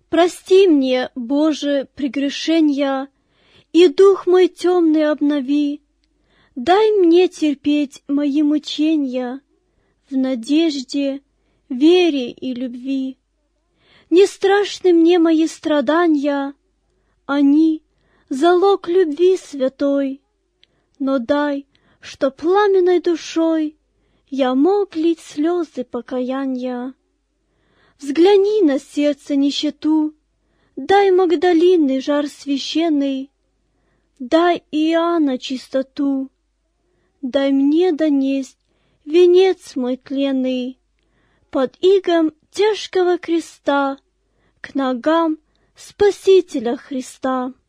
Прости мне, Боже, прегрешенья, и дух мой темный обнови. Дай мне терпеть мои мученья в надежде, вере и любви. Не страшны мне мои страданья, они — залог любви святой, но дай, что пламенной душой я мог лить слезы покаянья. Взгляни на сердце нищету, дай Магдалины жар священный, дай Иоанна чистоту, дай мне донесть венец мой тленный под игом тяжкого креста к ногам Спасителя Христа.